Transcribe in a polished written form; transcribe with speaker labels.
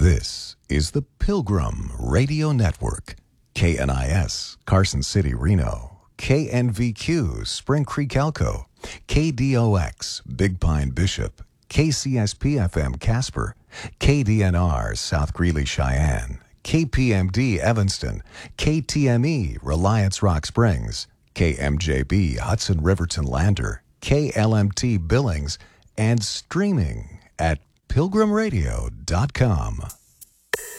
Speaker 1: This is the Pilgrim Radio Network. KNIS, Carson City, Reno. KNVQ, Spring Creek, Elko. KDOX, Big Pine, Bishop. KCSP-FM, Casper. KDNR, South Greeley, Cheyenne. KPMD, Evanston. KTME, Reliance Rock Springs. KMJB, Hudson Riverton Lander. KLMT, Billings. And streaming at pilgrimradio.com.